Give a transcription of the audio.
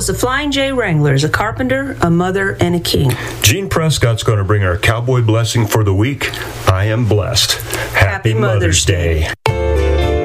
is the Flying J Wranglers, a carpenter, a mother, and a king. Gene Prescott's going to bring our cowboy blessing for the week. I am blessed. Happy Mother's Day.